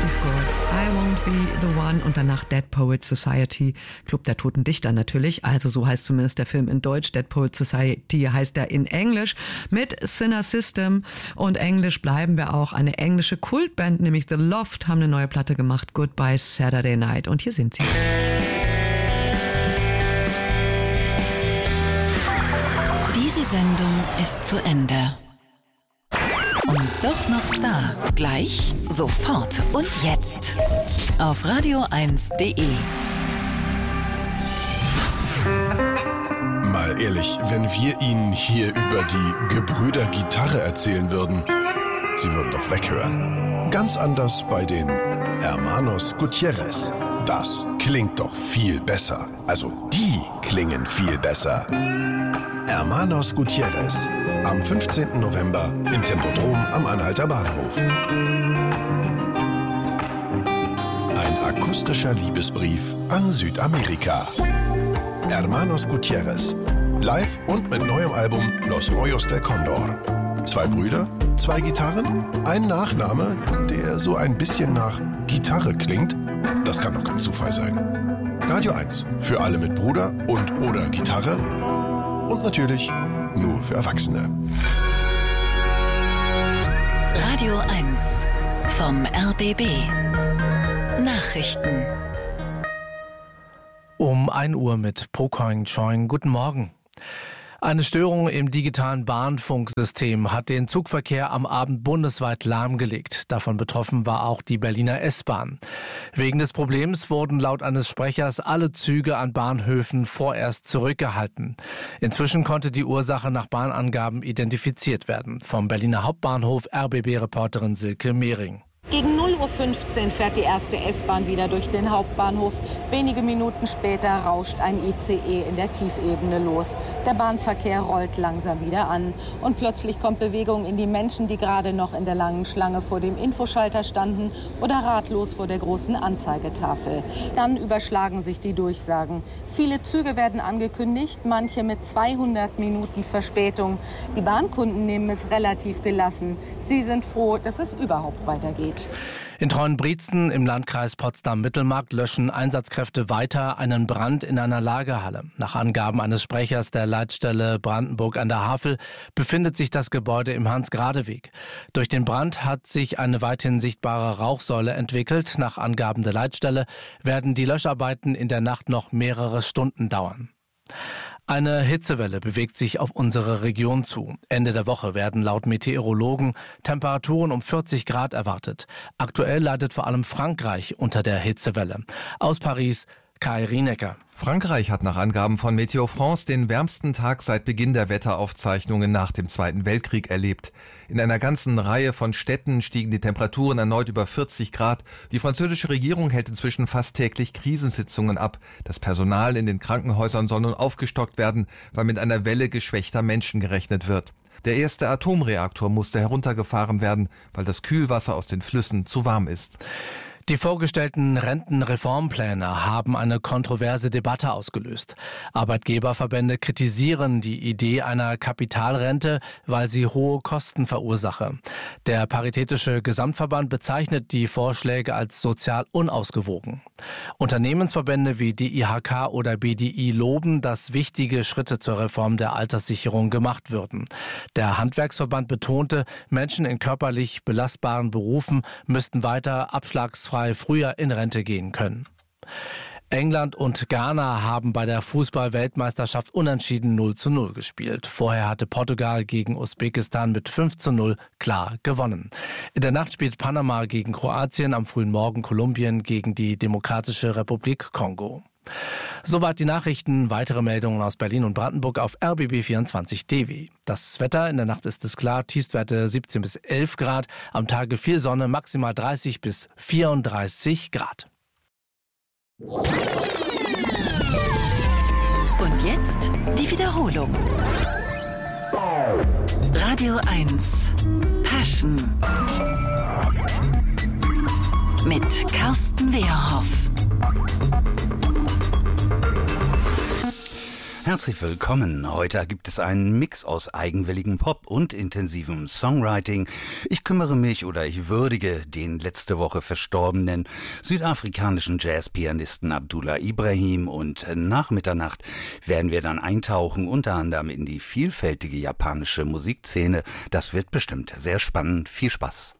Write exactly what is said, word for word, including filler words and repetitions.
Scords, I Won't Be The One und danach Dead Poets Society, Club der Toten Dichter natürlich, also so heißt zumindest der Film in Deutsch, Dead Poets Society heißt er in Englisch, mit Sinner System und Englisch bleiben wir auch, eine englische Kultband, nämlich The Loft, haben eine neue Platte gemacht, Goodbye Saturday Night und hier sind sie. Diese Sendung ist zu Ende. Und doch noch da. Gleich, sofort und jetzt. Auf radio eins punkt de. Mal ehrlich, wenn wir Ihnen hier über die Gebrüder Gitarre erzählen würden, Sie würden doch weghören. Ganz anders bei den Hermanos Gutierrez. Das klingt doch viel besser. Also die klingen viel besser. Hermanos Gutierrez. Am fünfzehnten November im Tempodrom am Anhalter Bahnhof. Ein akustischer Liebesbrief an Südamerika. Hermanos Gutierrez. Live und mit neuem Album Los Rollos del Condor. Zwei Brüder, zwei Gitarren, ein Nachname, der so ein bisschen nach Gitarre klingt. Das kann doch kein Zufall sein. Radio eins. Für alle mit Bruder und oder Gitarre. Und natürlich nur für Erwachsene. Radio eins vom R B B. Nachrichten. Um ein Uhr mit Pokoing Choing. Guten Morgen. Eine Störung im digitalen Bahnfunksystem hat den Zugverkehr am Abend bundesweit lahmgelegt. Davon betroffen war auch die Berliner S-Bahn. Wegen des Problems wurden laut eines Sprechers alle Züge an Bahnhöfen vorerst zurückgehalten. Inzwischen konnte die Ursache nach Bahnangaben identifiziert werden. Vom Berliner Hauptbahnhof R B B-Reporterin Silke Mehring. Gegen null Uhr fünfzehn fährt die erste S-Bahn wieder durch den Hauptbahnhof. Wenige Minuten später rauscht ein I C E in der Tiefebene los. Der Bahnverkehr rollt langsam wieder an. Und plötzlich kommt Bewegung in die Menschen, die gerade noch in der langen Schlange vor dem Infoschalter standen oder ratlos vor der großen Anzeigetafel. Dann überschlagen sich die Durchsagen. Viele Züge werden angekündigt, manche mit zweihundert Minuten Verspätung. Die Bahnkunden nehmen es relativ gelassen. Sie sind froh, dass es überhaupt weitergeht. In Treuenbrietzen im Landkreis Potsdam-Mittelmark löschen Einsatzkräfte weiter einen Brand in einer Lagerhalle. Nach Angaben eines Sprechers der Leitstelle Brandenburg an der Havel befindet sich das Gebäude im Hans-Grade-Weg. Durch den Brand hat sich eine weithin sichtbare Rauchsäule entwickelt. Nach Angaben der Leitstelle werden die Löscharbeiten in der Nacht noch mehrere Stunden dauern. Eine Hitzewelle bewegt sich auf unsere Region zu. Ende der Woche werden laut Meteorologen Temperaturen um vierzig Grad erwartet. Aktuell leidet vor allem Frankreich unter der Hitzewelle. Aus Paris, Kai Rienecker. Frankreich hat nach Angaben von Meteo France den wärmsten Tag seit Beginn der Wetteraufzeichnungen nach dem Zweiten Weltkrieg erlebt. In einer ganzen Reihe von Städten stiegen die Temperaturen erneut über vierzig Grad. Die französische Regierung hält inzwischen fast täglich Krisensitzungen ab. Das Personal in den Krankenhäusern soll nun aufgestockt werden, weil mit einer Welle geschwächter Menschen gerechnet wird. Der erste Atomreaktor musste heruntergefahren werden, weil das Kühlwasser aus den Flüssen zu warm ist. Die vorgestellten Rentenreformpläne haben eine kontroverse Debatte ausgelöst. Arbeitgeberverbände kritisieren die Idee einer Kapitalrente, weil sie hohe Kosten verursache. Der Paritätische Gesamtverband bezeichnet die Vorschläge als sozial unausgewogen. Unternehmensverbände wie D I H K oder B D I loben, dass wichtige Schritte zur Reform der Alterssicherung gemacht würden. Der Handwerksverband betonte, Menschen in körperlich belastbaren Berufen müssten weiter abschlagsfrei früher in Rente gehen können. England und Ghana haben bei der Fußball-Weltmeisterschaft unentschieden null zu null gespielt. Vorher hatte Portugal gegen Usbekistan mit fünf zu null klar gewonnen. In der Nacht spielt Panama gegen Kroatien, am frühen Morgen Kolumbien gegen die Demokratische Republik Kongo. Soweit die Nachrichten. Weitere Meldungen aus Berlin und Brandenburg auf R B B vierundzwanzig Punkt D W. Das Wetter, in der Nacht ist es klar, Tiefstwerte siebzehn bis elf Grad, am Tage viel Sonne, maximal dreißig bis vierunddreißig Grad. Und jetzt die Wiederholung. Radio eins Passion mit Carsten Wehrhoff. Herzlich willkommen. Heute gibt es einen Mix aus eigenwilligem Pop und intensivem Songwriting. Ich kümmere mich oder ich würdige den letzte Woche verstorbenen südafrikanischen Jazzpianisten Abdullah Ibrahim und nach Mitternacht werden wir dann eintauchen, unter anderem in die vielfältige japanische Musikszene. Das wird bestimmt sehr spannend. Viel Spaß.